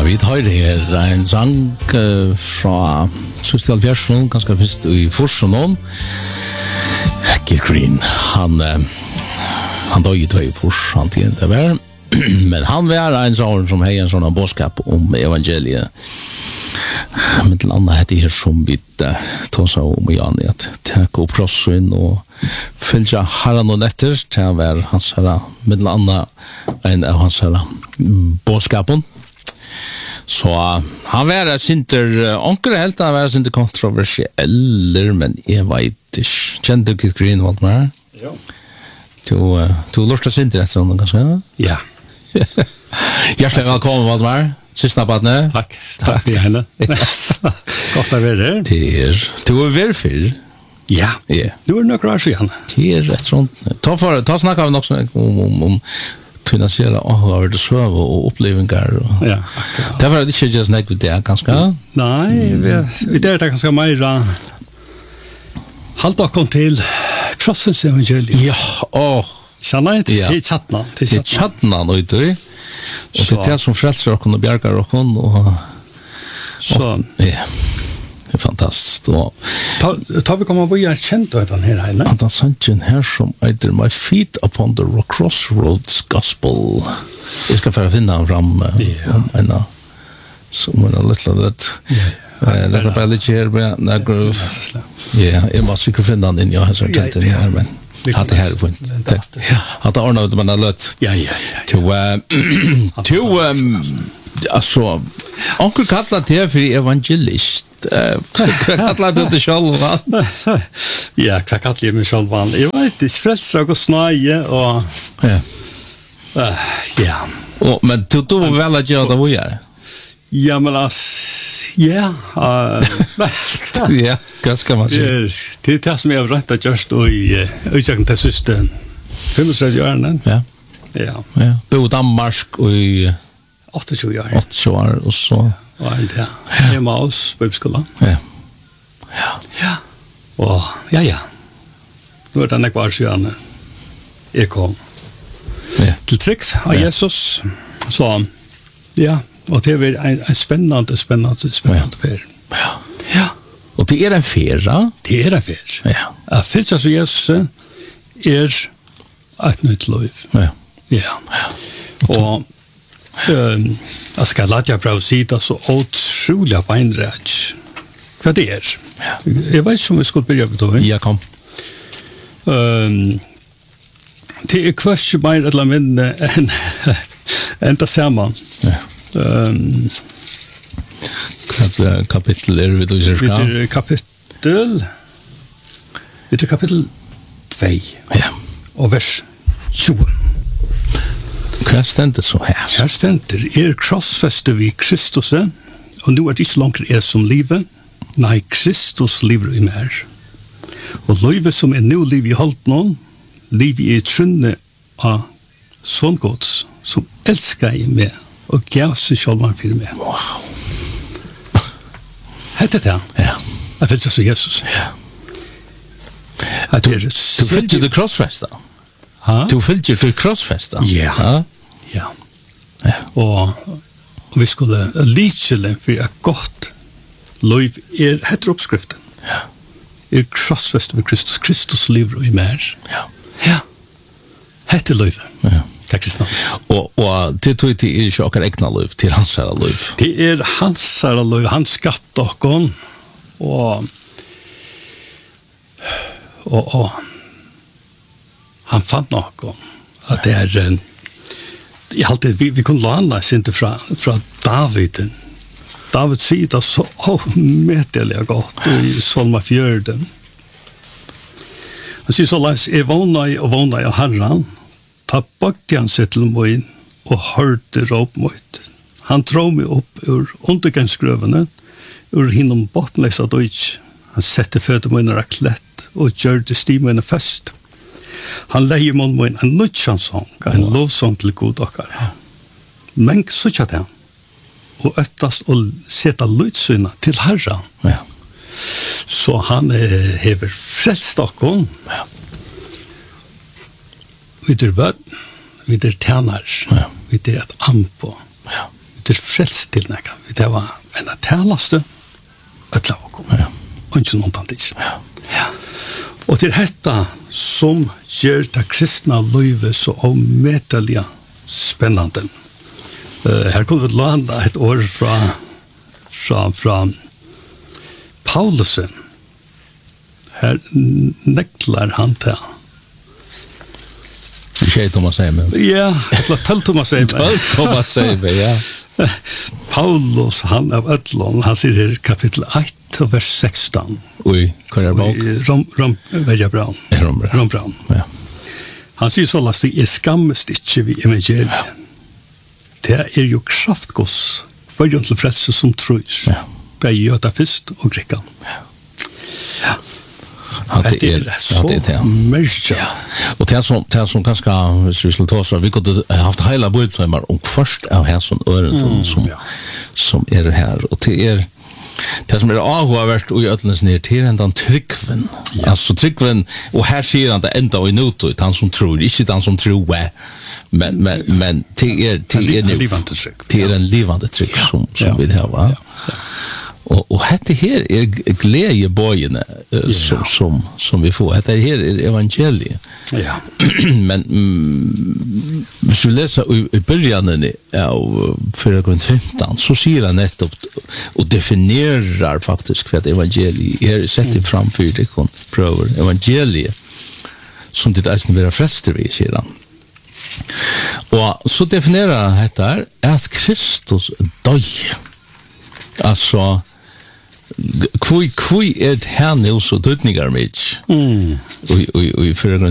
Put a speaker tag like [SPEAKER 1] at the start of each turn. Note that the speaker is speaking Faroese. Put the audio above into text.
[SPEAKER 1] vi tar her en sang fra 70-tallet, ganske først i Forsson. Keith Green, han døg i tøy Fors, han tjente vel. Men han var en sånn som hei en sånn bådskap om evangeliet. Men til andre heter her som vi tar seg om igjen, at tenk opp krossen og fylgja herren og netter til å være hans herre, med til andre en av hans herre bådskapen. Så han var sinter, onker helt han var sinter kontroversieller, men jeg vet ikke. Kjente du Keith Green, valgt med?
[SPEAKER 2] Ja.
[SPEAKER 1] Du lurte sinter etter honom, kanskje?
[SPEAKER 2] Ja.
[SPEAKER 1] Hjertelig velkommen, valgt med. Sista badne.
[SPEAKER 2] Takk gjerne. Godt å være her.
[SPEAKER 1] Du er fyr.
[SPEAKER 2] Ja. Du er nok rar siden.
[SPEAKER 1] Det er rett sånt. Ta snakka vi nok om finansiella och det så och upplevelser och
[SPEAKER 2] ja.
[SPEAKER 1] Det var det inte just näck med det ganska.
[SPEAKER 2] Nej, vi det är ganska mer halt och kom till Krossens evangelium.
[SPEAKER 1] Ja,
[SPEAKER 2] Känner inte till chattna,
[SPEAKER 1] till chattna och det. Och det är som frälsar och kunna bjärga och så ja. Det är fantastiskt.
[SPEAKER 2] Tar vi komma på jag känt då den här inne.
[SPEAKER 1] Han sanchen här som heter My Feet Upon the Crossroads Gospel. Jag ska föra finna fram en som en liten det är bara lite här med den groove. Ja, jag måste finna den jag har sagt här men hade det här på inte. Ja, hade ordnat det man lätt.
[SPEAKER 2] Ja.
[SPEAKER 1] Till alltså onkel kallar det för evangelist. Kallar det själv va?
[SPEAKER 2] Ja, kallar det mig själv va. Jag vet inte frälsar och snaje och ja. Och
[SPEAKER 1] men du väl att göra det vad gör?
[SPEAKER 2] Ja, men ja,
[SPEAKER 1] ja, ganska man säga.
[SPEAKER 2] Det är som jag har rätt just i utjämnt det system. 35 år
[SPEAKER 1] ja.
[SPEAKER 2] Ja.
[SPEAKER 1] Bo i Danmark och i
[SPEAKER 2] 28 år.
[SPEAKER 1] 8 år och så.
[SPEAKER 2] Och det är Maus på skolan. Ja. Och ja. Nu är det en kvar sjöan. Jag kom. Till trick av Jesus. Så ja, och det är en spännande färd. Ja.
[SPEAKER 1] Och det är en färd.
[SPEAKER 2] Det är en färd. Ja. Att fylsa så Jesus är ett nytt liv. Ja. Och jag ska låta jag bra sida så otroliga beinrätt. För det är. Ja. Jag vet inte om vi skulle börja med det.
[SPEAKER 1] Ja, kom.
[SPEAKER 2] Det är kvart mer eller mindre än det samma.
[SPEAKER 1] Ja. Kapitel är vi då
[SPEAKER 2] i kapitel 2.
[SPEAKER 1] Ja.
[SPEAKER 2] Och vers 20.
[SPEAKER 1] Kristente så här.
[SPEAKER 2] Kristente krossfäste vid Kristus och nu är det inte längre som livet. Nej, Kristus lever i mer. Och livet som är nu liv i hållt någon, liv i trunne av sån gods som älskar i mig och gav sig själva för mig.
[SPEAKER 1] Wow.
[SPEAKER 2] Hette det?
[SPEAKER 1] Ja.
[SPEAKER 2] Jag fyllt så Jesus.
[SPEAKER 1] Ja.
[SPEAKER 2] Att
[SPEAKER 1] du fyllt ju det krossfästa. Du fyllt ju det krossfästa.
[SPEAKER 2] Ja. Och vi skulle likna för ett gott liv heter uppskriften. Ja. Krossfäst med Kristus lever i mer. Ja. Heter liv. Ja. Tack så mycket.
[SPEAKER 1] Och det tog till är ju också egna liv till hans herra liv.
[SPEAKER 2] Det är hans herra liv, han skatt och han fann något att det är jag alltid vi kunde landa inte från David. David säger det så medelig gott i Salma 4. Han säger så läs våna i Herren. Ta bakte han seg til mig og hørte råp mot. Han drog mig upp ur undergangsgrøvene, ur hinnom bottenlösa deutsch. Han sette føtter mig under klett og gjør det stimene fest. Han leier mig en nødtjansång, en lovsång til god okkar. Men så tjatt han, og øttast og seta lydsyna til Herren.
[SPEAKER 1] Ja.
[SPEAKER 2] Så han hever frelst okkar.
[SPEAKER 1] Ja.
[SPEAKER 2] Vi der bød, vi der tjener, vi der et ampo, vi der frelst til nekka. Det var en av talaste øtla å komme.
[SPEAKER 1] Ja.
[SPEAKER 2] Og ikke noen tantis.
[SPEAKER 1] Ja.
[SPEAKER 2] Ja. Og til dette som gjør det kristna livet så avmetelig spennende. Her kunne vi landa et år fra Paulusen. Her neklar han til.
[SPEAKER 1] Det är Thomas Seime.
[SPEAKER 2] Ja, eller 12 Thomas Seime.
[SPEAKER 1] Thomas Seime, ja.
[SPEAKER 2] Paulus, han av Ötlån, han sier her kapitel 1, vers 16.
[SPEAKER 1] Oi, hva er bok?
[SPEAKER 2] Rombraun. Rombraun.
[SPEAKER 1] Ja.
[SPEAKER 2] Han sier så last jeg skammest ikke vi evangeliet. Det er jo kraftgås for jo til frelse som trus.
[SPEAKER 1] Ja.
[SPEAKER 2] Bei jøda fyrst og grikkan. Ja.
[SPEAKER 1] Det är så
[SPEAKER 2] mörkt.
[SPEAKER 1] Och det som ganska hvis vi skulle ta så vi kunde haft hela budtimmar om först av här som ören som är här och det som är avhåvärt och i ödlens ner till den tryggven. Alltså tryggven och här ser han det ända och i nutot han som tror, inte den som tror men det är en livande trygg som vi har va. Och detta här är glädjebojene som vi får. Detta här är evangeliet.
[SPEAKER 2] Ja.
[SPEAKER 1] Men hvis vi läser i början av 4:15 så säger han nettopp och definierar faktiskt vad evangeliet är sett framför det kon pröver evangeliet som det är som vi har frälst vi säger han. Och så definierar han detta att Kristus døy. Alltså Kui er det her nu så dødningar mitt. Og i